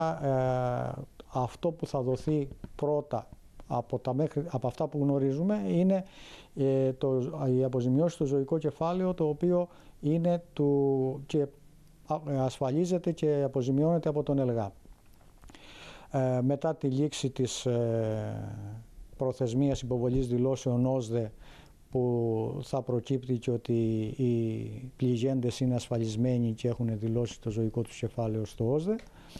Αυτό που θα δοθεί πρώτα από αυτά που γνωρίζουμε είναι η αποζημιώση στο ζωικό κεφάλαιο, το οποίο είναι και ασφαλίζεται και αποζημιώνεται από τον ΕΛΓΑ. Μετά τη λήξη της προθεσμίας υποβολής δηλώσεων ΩΣΔΕ, που θα προκύπτει και ότι οι πληγέντες είναι ασφαλισμένοι και έχουν δηλώσει το ζωικό τους κεφάλαιο στο ΩΣΔΕ,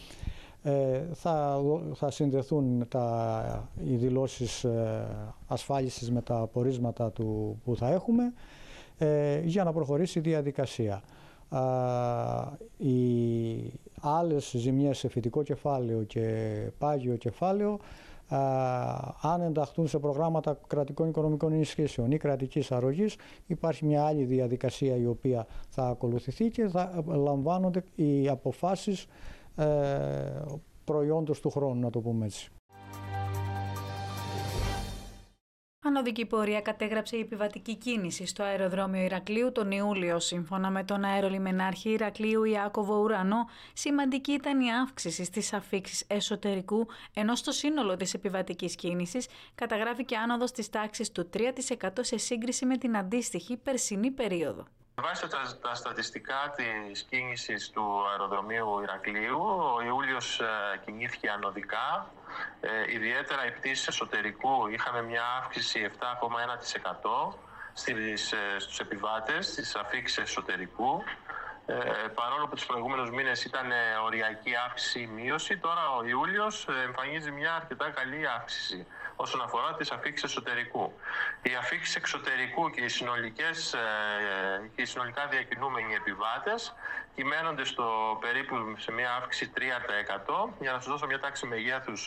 θα συνδεθούν οι δηλώσεις ασφάλισης με τα απορίσματα που θα έχουμε για να προχωρήσει η διαδικασία. Οι άλλες ζημιές σε φυτικό κεφάλαιο και πάγιο κεφάλαιο, αν ενταχθούν σε προγράμματα κρατικών οικονομικών ενισχύσεων ή κρατικής αρρωγής, υπάρχει μια άλλη διαδικασία η οποία θα ακολουθηθεί και θα λαμβάνονται οι αποφάσεις προϊόντος του χρόνου, να το πούμε έτσι. Ανωδική πορεία κατέγραψε η επιβατική κίνηση στο αεροδρόμιο Ηρακλείου τον Ιούλιο. Σύμφωνα με τον αερολιμενάρχη Ηρακλείου Ιάκωβο Ουρανό, σημαντική ήταν η αύξηση στις αφίξεις εσωτερικού, ενώ στο σύνολο της επιβατικής κίνησης καταγράφηκε άνοδος της τάξης του 3% σε σύγκριση με την αντίστοιχη περσινή περίοδο. Βάσει τα στατιστικά της κίνησης του αεροδρομίου Ηρακλείου, ο Ιούλιος κινήθηκε ανωδικά. Ιδιαίτερα οι πτήσεις εσωτερικού είχαμε μια αύξηση 7,1% στους επιβάτες, στις αφίξεις εσωτερικού. Παρόλο που τους προηγούμενους μήνες ήταν οριακή αύξηση ή μείωση, τώρα ο Ιούλιος εμφανίζει μια αρκετά καλή αύξηση όσον αφορά τις αφίξεις εσωτερικού. Οι αφίξεις εξωτερικού και οι συνολικά διακινούμενοι επιβάτες κυμαίνονται περίπου σε μια αύξηση 3%. Για να σας δώσω μια τάξη μεγέθους,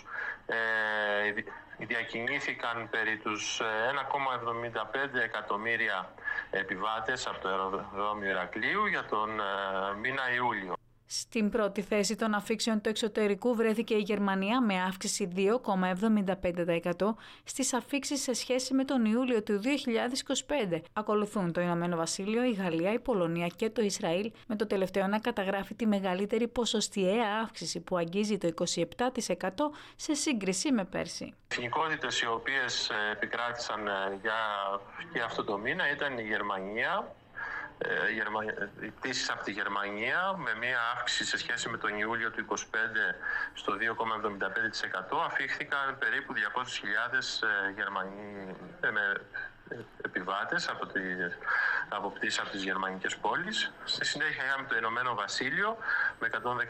διακινήθηκαν περί τους 1,75 εκατομμύρια επιβάτες από το αεροδρόμιο Ηρακλείου για τον μήνα Ιούλιο. Στην πρώτη θέση των αφίξεων του εξωτερικού βρέθηκε η Γερμανία με αύξηση 2,75% στις αφίξεις σε σχέση με τον Ιούλιο του 2025. Ακολουθούν το Ηνωμένο Βασίλειο, η Γαλλία, η Πολωνία και το Ισραήλ, με το τελευταίο να καταγράφει τη μεγαλύτερη ποσοστιαία αύξηση που αγγίζει το 27% σε σύγκριση με πέρσι. Οι εθνικότητες οι οποίες επικράτησαν για αυτό το μήνα ήταν η Γερμανία. Οι πτήσεις από τη Γερμανία με μία αύξηση σε σχέση με τον Ιούλιο του 2025 στο 2,75% αφήχθηκαν περίπου 200.000 Γερμανοί επιβάτες από πτήσεις από τις γερμανικές πόλεις. Στη συνέχεια είχαμε το Ηνωμένο Βασίλειο με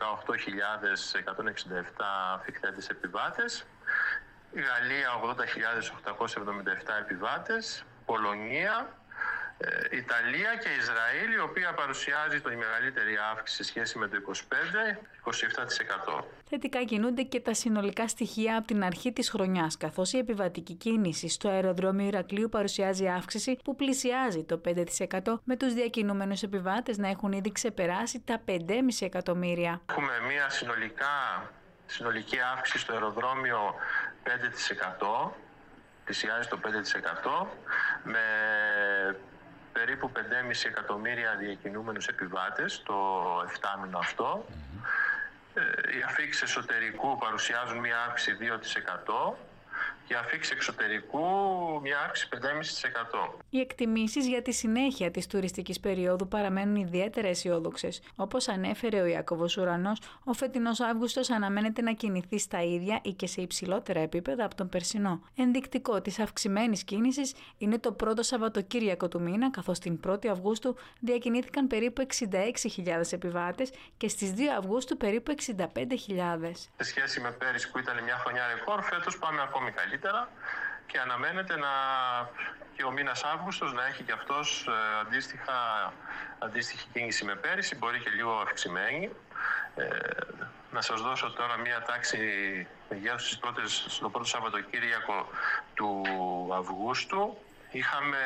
118.167 αφιχθέντες επιβάτες, η Γαλλία 80.877 επιβάτες, Πολωνία, Ιταλία και Ισραήλ, η οποία παρουσιάζει τη μεγαλύτερη αύξηση σε σχέση με το 25, 27%. Θετικά κινούνται και τα συνολικά στοιχεία από την αρχή της χρονιάς, καθώς η επιβατική κίνηση στο αεροδρόμιο Ηρακλείου παρουσιάζει αύξηση που πλησιάζει το 5%, με τους διακινούμενους επιβάτες να έχουν ήδη ξεπεράσει τα 5,5 εκατομμύρια. Έχουμε μια συνολική αύξηση στο αεροδρόμιο 5%. Πλησιάζει το 5%, με περίπου 5,5 εκατομμύρια διακινούμενους επιβάτες το 7μηνο αυτό. Οι αφίξεις εσωτερικού παρουσιάζουν μια αύξηση 2% και οι αφίξεις εξωτερικού μια αύξηση 5,5%. Οι εκτιμήσεις για τη συνέχεια της τουριστικής περίοδου παραμένουν ιδιαίτερα αισιόδοξες. Όπως ανέφερε ο Ιάκωβος Ουρανός, ο φετινός Αύγουστος αναμένεται να κινηθεί στα ίδια ή και σε υψηλότερα επίπεδα από τον περσινό. Ενδεικτικό της αυξημένης κίνησης είναι το πρώτο Σαββατοκύριακο του μήνα, καθώς την 1η Αυγούστου διακινήθηκαν περίπου 66.000 επιβάτες και στις 2 Αυγούστου περίπου 65.000. Σε σχέση με πέρυσι που ήταν μια χρονιά ρεκόρ, φέτος πάμε ακόμη καλύτερα και αναμένεται και ο μήνας Αύγουστος να έχει και αυτός αντίστοιχη κίνηση με πέρυσι, μπορεί και λίγο αυξημένη. Να σας δώσω τώρα μία τάξη μεγέθους στο πρώτο Σαββατοκύριακο του Αυγούστου. Είχαμε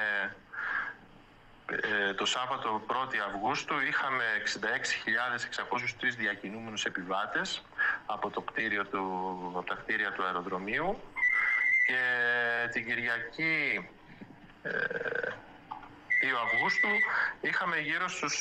το Σάββατο 1η Αυγούστου είχαμε 66.603 διακινούμενους επιβάτες από τα κτίρια του αεροδρομίου και την Κυριακή 2 Αυγούστου είχαμε γύρω στους